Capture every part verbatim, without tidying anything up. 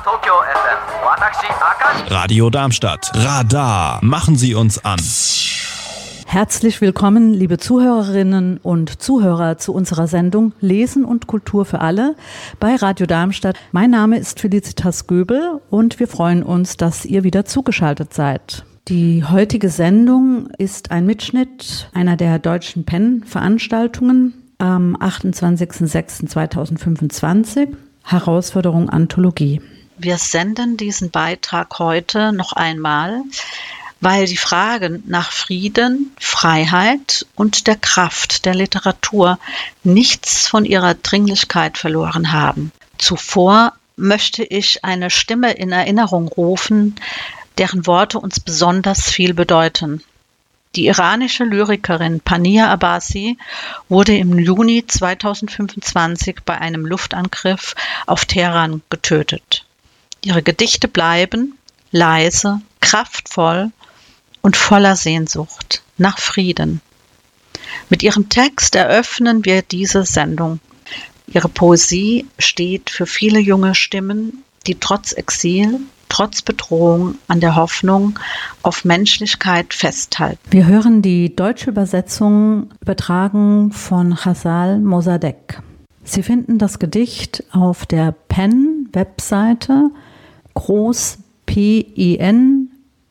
Radio Darmstadt. Radar. Machen Sie uns an. Herzlich willkommen, liebe Zuhörerinnen und Zuhörer, zu unserer Sendung Lesen und Kultur für alle bei Radio Darmstadt. Mein Name ist Felicitas Göbel und wir freuen uns, dass ihr wieder zugeschaltet seid. Die heutige Sendung ist ein Mitschnitt einer der Deutschen Penn-Veranstaltungen am achtundzwanzigsten sechsten zweitausendfünfundzwanzig, Herausforderung Anthologie. Wir senden diesen Beitrag heute noch einmal, weil die Fragen nach Frieden, Freiheit und der Kraft der Literatur nichts von ihrer Dringlichkeit verloren haben. Zuvor möchte ich eine Stimme in Erinnerung rufen, deren Worte uns besonders viel bedeuten. Die iranische Lyrikerin Pania Abbasi wurde im Juni zweitausendfünfundzwanzig bei einem Luftangriff auf Teheran getötet. Ihre Gedichte bleiben leise, kraftvoll und voller Sehnsucht nach Frieden. Mit ihrem Text eröffnen wir diese Sendung. Ihre Poesie steht für viele junge Stimmen, die trotz Exil, trotz Bedrohung an der Hoffnung auf Menschlichkeit festhalten. Wir hören die deutsche Übersetzung, übertragen von Ghazal Mossadegh. Sie finden das Gedicht auf der Penn-Webseite groß P I N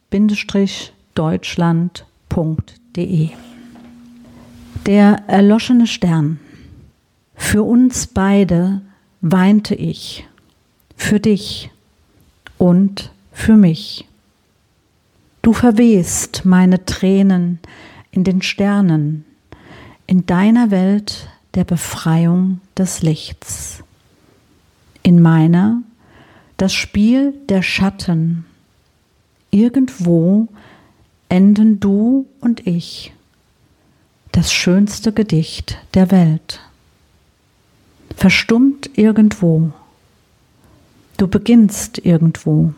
Deutschland punkt de. Der erloschene Stern. Für uns beide weinte ich, für dich und für mich. Du verwehst meine Tränen in den Sternen, in deiner Welt der Befreiung des Lichts. In meiner das Spiel der Schatten. Irgendwo enden du und ich, das schönste Gedicht der Welt. Verstummt irgendwo. Du beginnst irgendwo,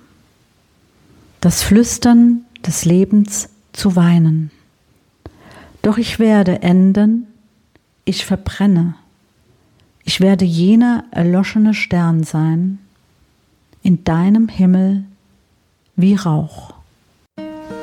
das Flüstern des Lebens zu weinen. Doch ich werde enden, ich verbrenne. Ich werde jener erloschene Stern sein, in deinem Himmel wie Rauch.